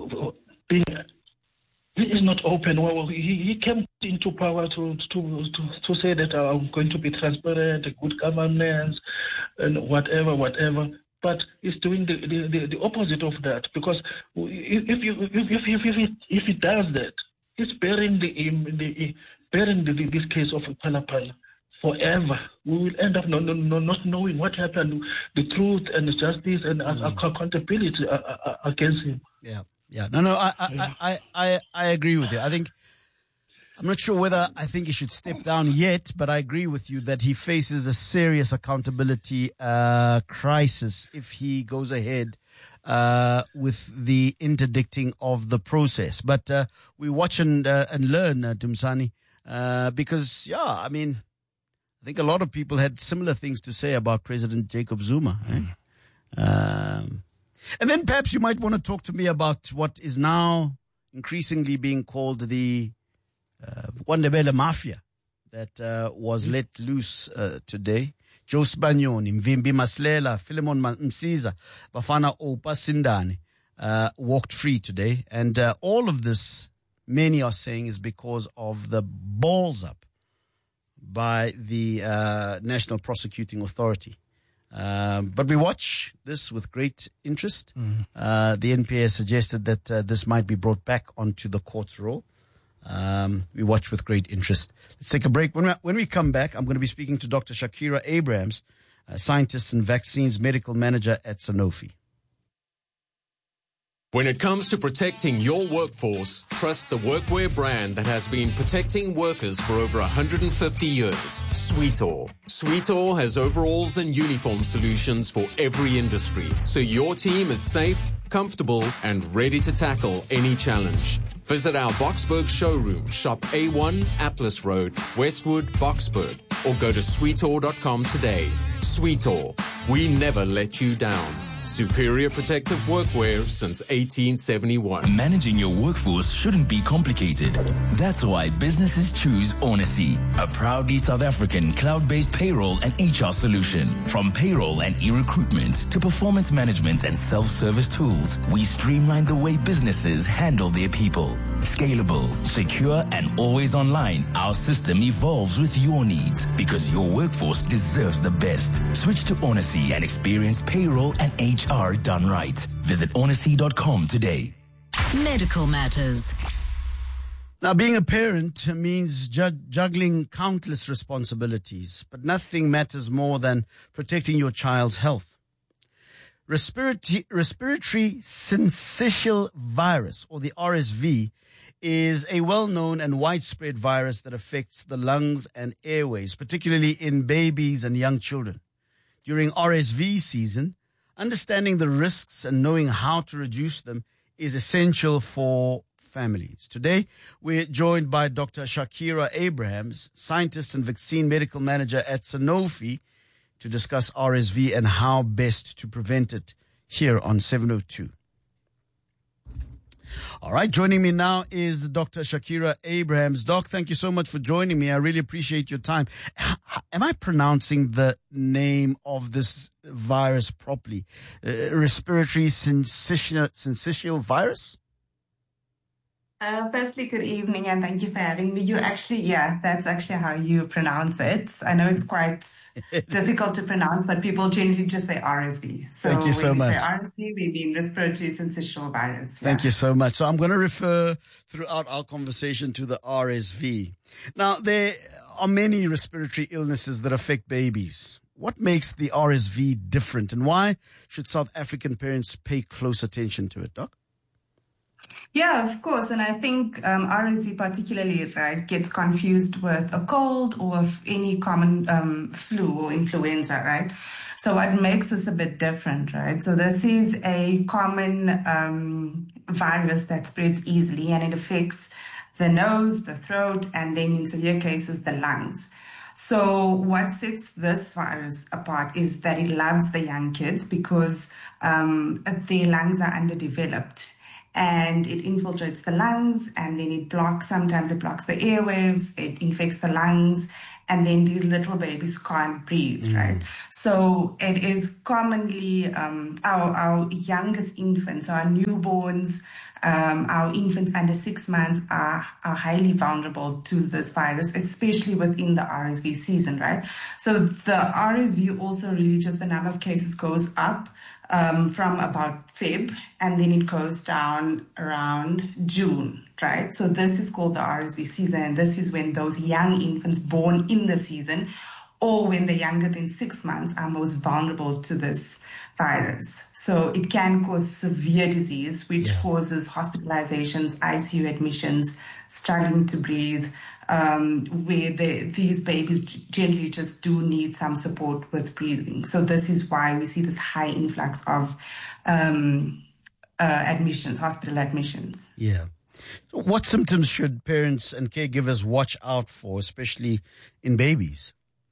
being. He is not open. Well, he came into power to say that I'm going to be transparent, good governance, and whatever. But he's doing the opposite of that, because if he does that, he's bearing this case of Phala forever. We will end up not knowing what happened, the truth and justice and accountability against him. Yeah. No. I agree with you. I'm not sure whether I think he should step down yet, but I agree with you that he faces a serious accountability crisis if he goes ahead with the interdicting of the process. But we watch and learn, Dumisani, because I think a lot of people had similar things to say about President Jacob Zuma. And then perhaps you might want to talk to me about what is now increasingly being called the Wandebele Mafia that was let loose today. Joe Spanioni, Mvimbi Maslela, Philemon Msiza, Bafana Opa Sindani walked free today. And all of this, many are saying, is because of the balls up by the National Prosecuting Authority. But we watch this with great interest. The NPA suggested that this might be brought back onto the court's roll. We watch with great interest. Let's take a break. When we come back, I'm going to be speaking to Dr. Shakira Abrahams, scientist and vaccines medical manager at Sanofi. When it comes to protecting your workforce, trust the workwear brand that has been protecting workers for over 150 years, Sweetall. Sweetall has overalls and uniform solutions for every industry, so your team is safe, comfortable, and ready to tackle any challenge. Visit our Boksburg showroom, shop A1 Atlas Road, Westwood, Boksburg, or go to sweetall.com today. Sweetall, we never let you down. Superior protective workwear since 1871. Managing your workforce shouldn't be complicated. That's why businesses choose Onacy, a proudly South African cloud-based payroll and HR solution. From payroll and e-recruitment to performance management and self-service tools, we streamline the way businesses handle their people. Scalable, secure, and always online, our system evolves with your needs because your workforce deserves the best. Switch to Onacy and experience payroll and HR done right. Visit onacy.com today. Medical Matters. Now, being a parent means juggling countless responsibilities, but nothing matters more than protecting your child's health. Respiratory syncytial virus, or the RSV, is a well-known and widespread virus that affects the lungs and airways, particularly in babies and young children. During RSV season, understanding the risks and knowing how to reduce them is essential for families. Today, we're joined by Dr. Shakira Abrahams, scientist and vaccine medical manager at Sanofi, to discuss RSV and how best to prevent it here on 702. All right, joining me now is Dr. Shakira Abrahams. Doc, thank you so much for joining me. I really appreciate your time. Am I pronouncing the name of this virus properly? Respiratory syncytial virus? Firstly, good evening and thank you for having me. That's actually how you pronounce it. I know it's quite difficult to pronounce, but people generally just say RSV. So thank you so much. When we say RSV, we mean respiratory syncytial virus. Thank you so much. So I'm going to refer throughout our conversation to the RSV. Now, there are many respiratory illnesses that affect babies. What makes the RSV different, and why should South African parents pay close attention to it, Doc? Yeah, of course. And I think RSV particularly, gets confused with a cold or with any common flu or influenza, right? So what makes this a bit different, right? So this is a common virus that spreads easily, and it affects the nose, the throat, and then in severe cases, the lungs. So what sets this virus apart is that it loves the young kids because their lungs are underdeveloped. And it infiltrates the lungs, and then sometimes it blocks the airwaves, it infects the lungs, and then these little babies can't breathe, right? So it is commonly our youngest infants, our newborns, our infants under 6 months are highly vulnerable to this virus, especially within the RSV season, right? So the RSV also really just the number of cases goes up from about Feb, and then it goes down around June, right? So this is called the RSV season, and this is when those young infants born in the season, or when they're younger than 6 months, are most vulnerable to this virus. So it can cause severe disease, which causes hospitalizations, ICU admissions, struggling to breathe, where these babies generally just do need some support with breathing. So this is why we see this high influx of admissions, hospital admissions. Yeah. So what symptoms should parents and caregivers watch out for, especially in babies?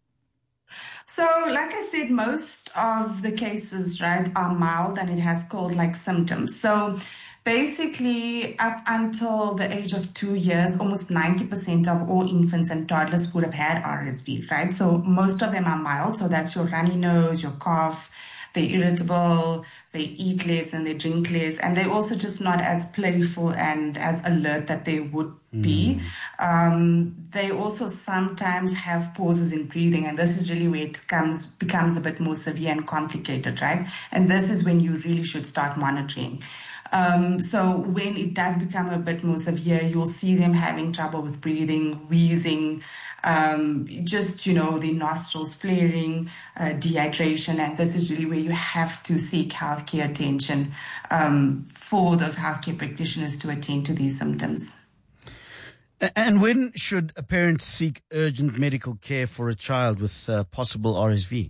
So, like I said, most of the cases, right, are mild and it has cold-like symptoms. So basically, up until the age of 2 years, almost 90% of all infants and toddlers would have had RSV, right? So most of them are mild. So that's your runny nose, your cough, they're irritable, they eat less and they drink less, and they're also just not as playful and as alert that they would be. They also sometimes have pauses in breathing, and this is really where it becomes a bit more severe and complicated, right? And this is when you really should start monitoring. So when it does become a bit more severe, you'll see them having trouble with breathing, wheezing, just, the nostrils flaring, dehydration. And this is really where you have to seek healthcare attention for those healthcare practitioners to attend to these symptoms. And when should a parent seek urgent medical care for a child with possible RSV?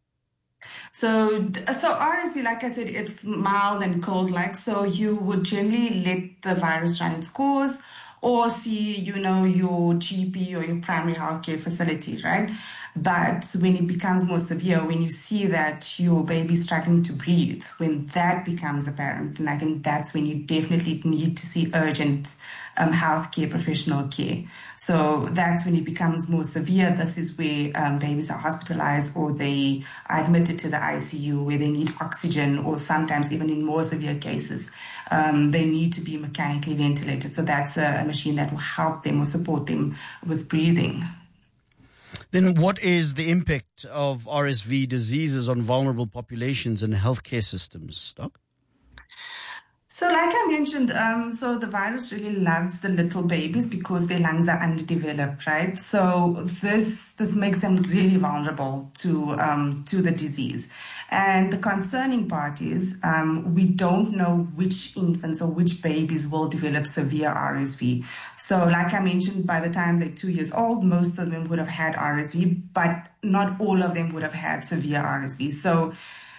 So RSV, like I said, it's mild and cold-like. So you would generally let the virus run its course, or see, your GP or your primary healthcare facility, right? But when it becomes more severe, when you see that your baby's struggling to breathe, when that becomes apparent, and I think that's when you definitely need to see urgent healthcare professional care. So that's when it becomes more severe. This is where babies are hospitalized, or they are admitted to the ICU where they need oxygen, or sometimes even in more severe cases, they need to be mechanically ventilated. So that's a machine that will help them or support them with breathing. Then what is the impact of RSV diseases on vulnerable populations and healthcare systems, Doc? So like I mentioned, so the virus really loves the little babies because their lungs are underdeveloped, right? So this makes them really vulnerable to the disease. And the concerning part is we don't know which infants or which babies will develop severe RSV. So like I mentioned, by the time they're 2 years old, most of them would have had RSV, but not all of them would have had severe RSV. So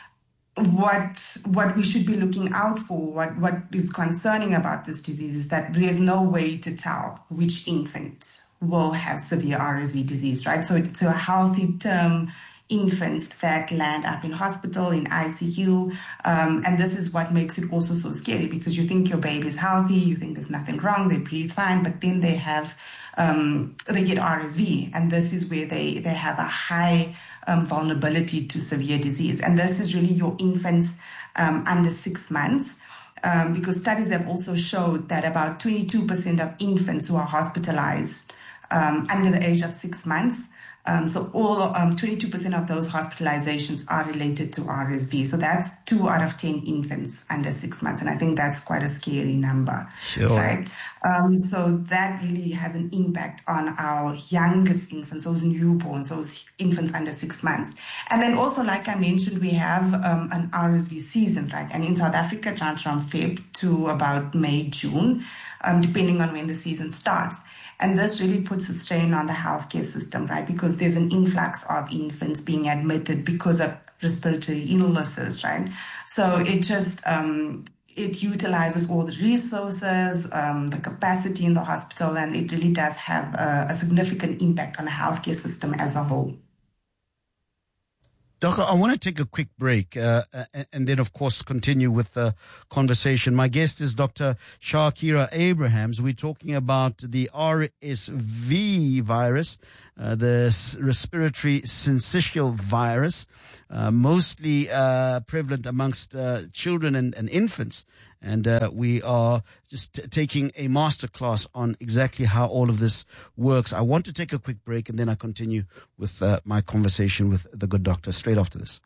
what we should be looking out for, what is concerning about this disease, is that there's no way to tell which infant will have severe RSV disease, right? So it's a healthy term infants that land up in hospital, in ICU, and this is what makes it also so scary, because you think your baby is healthy, you think there's nothing wrong, they breathe fine, but then they have they get RSV, and this is where they have a high vulnerability to severe disease. And this is really your infants under 6 months, because studies have also showed that about 22% of infants who are hospitalized under the age of 6 months, so all 22% of those hospitalizations are related to RSV. So that's 2 out of 10 infants under 6 months. And I think that's quite a scary number, right? So that really has an impact on our youngest infants, those newborns, those infants under 6 months. And then also, like I mentioned, we have an RSV season, right? And in South Africa, it runs from Feb to about May, June, depending on when the season starts. And this really puts a strain on the healthcare system, right? Because there's an influx of infants being admitted because of respiratory illnesses, right? So it just, it utilizes all the resources, the capacity in the hospital, and it really does have a significant impact on the healthcare system as a whole. Doc, I want to take a quick break and then, of course, continue with the conversation. My guest is Dr. Shakira Abrahams. We're talking about the RSV virus, the respiratory syncytial virus, mostly prevalent amongst children and infants. And we are just taking a masterclass on exactly how all of this works. I want to take a quick break and then I continue with my conversation with the good doctor straight after this.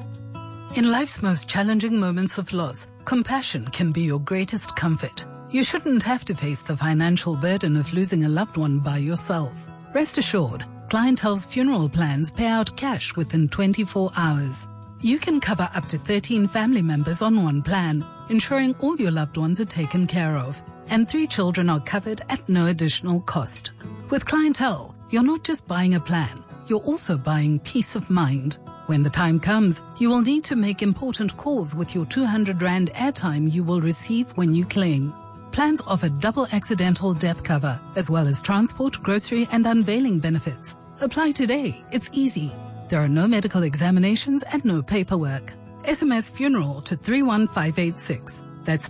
In life's most challenging moments of loss, compassion can be your greatest comfort. You shouldn't have to face the financial burden of losing a loved one by yourself. Rest assured, Clientele's funeral plans pay out cash within 24 hours. You can cover up to 13 family members on one plan, ensuring all your loved ones are taken care of, and 3 children are covered at no additional cost. With Clientele, you're not just buying a plan, you're also buying peace of mind. When the time comes, you will need to make important calls with your 200 Rand airtime you will receive when you claim. Plans offer double accidental death cover, as well as transport, grocery, and unveiling benefits. Apply today. It's easy. There are no medical examinations and no paperwork. SMS funeral to 31586. That's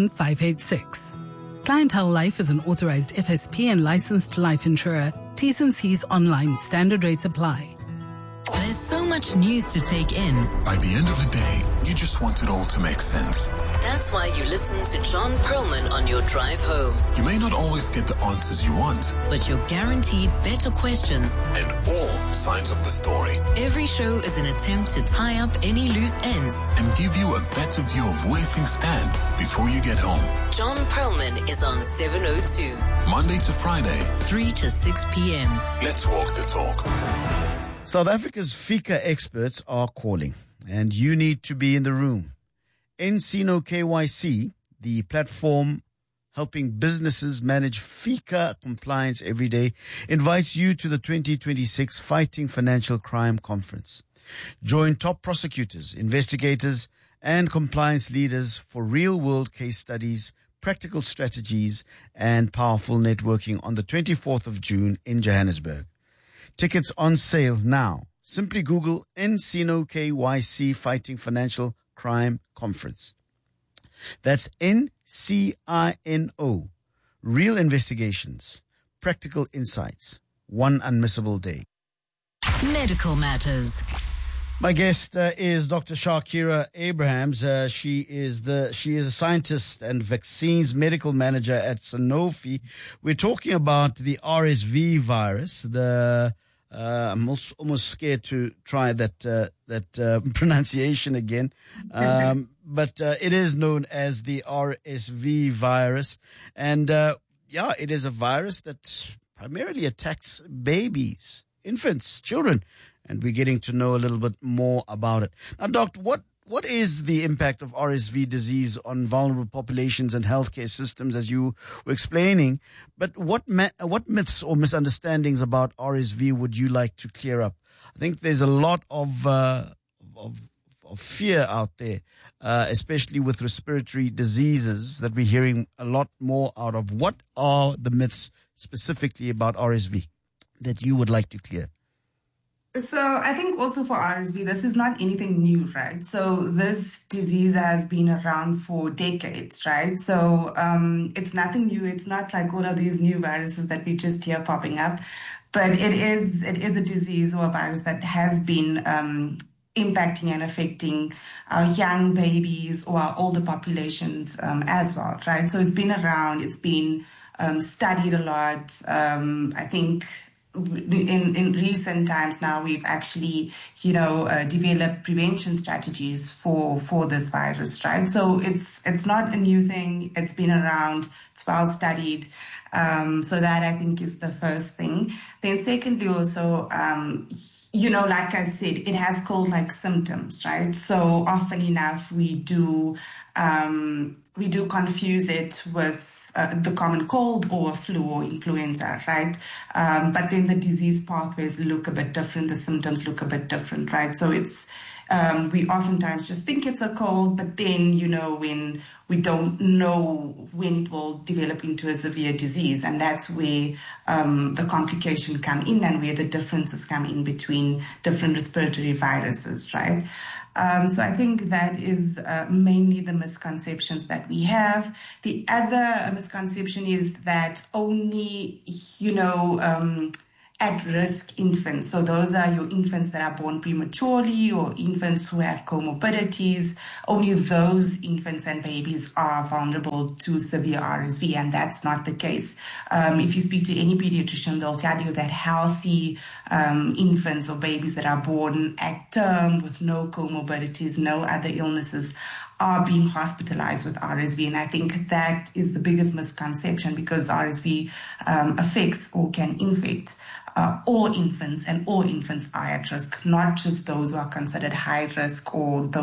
31586. Clientele Life is an authorized FSP and licensed life insurer. T's and C's online. Standard rates apply. There's so much news to take in. By the end of the day, you just want it all to make sense. That's why you listen to John Perlman on your drive home. You may not always get the answers you want, but you're guaranteed better questions and all sides of the story. Every show is an attempt to tie up any loose ends and give you a better view of where things stand before you get home. John Perlman is on 702. Monday to Friday, 3 to 6 p.m. Let's walk the talk. South Africa's FICA experts are calling, and you need to be in the room. Encino KYC, the platform helping businesses manage FICA compliance every day, invites you to the 2026 Fighting Financial Crime Conference. Join top prosecutors, investigators, and compliance leaders for real-world case studies, practical strategies, and powerful networking on the 24th of June in Johannesburg. Tickets on sale now. Simply Google Encino KYC Fighting Financial Crime Conference. That's NCINO. Real investigations, practical insights, one unmissable day. Medical Matters. My guest is Dr. Shakira Abrahams. She is a scientist and vaccines medical manager at Sanofi. We're talking about the RSV virus. I'm almost scared to try that pronunciation again. But it is known as the RSV virus, and it is a virus that primarily attacks babies, infants, children. And we're getting to know a little bit more about it. Now, Doctor, what is the impact of RSV disease on vulnerable populations and healthcare systems, as you were explaining? But what myths or misunderstandings about RSV would you like to clear up? I think there's a lot of fear out there, especially with respiratory diseases that we're hearing a lot more out of. What are the myths specifically about RSV that you would like to clear? So I think also for RSV, this is not anything new, right? So this disease has been around for decades, right? So it's nothing new. It's not like all of these new viruses that we just hear popping up, but it is a disease or a virus that has been impacting and affecting our young babies or our older populations as well, right? So it's been around. It's been studied a lot. I think in recent times now, we've actually, developed prevention strategies for this virus, right? So it's not a new thing. It's been around. It's well studied. So that I think is the first thing. Then secondly, also, like I said, it has cold-like symptoms, right? So often enough, we do confuse it with the common cold or flu or influenza, right? But then the disease pathways look a bit different. The symptoms look a bit different, right? So it's We oftentimes just think it's a cold, but then, when we don't know when it will develop into a severe disease. And that's where the complication come in and where the differences come in between different respiratory viruses, right? So I think that is mainly the misconceptions that we have. The other misconception is that only, at-risk infants, so those are your infants that are born prematurely or infants who have comorbidities, only those infants and babies are vulnerable to severe RSV, and that's not the case. If you speak to any pediatrician, they'll tell you that healthy infants or babies that are born at term with no comorbidities, no other illnesses, are being hospitalized with RSV. And I think that is the biggest misconception, because RSV affects or can infect all infants, and all infants are at risk, not just those who are considered high risk or those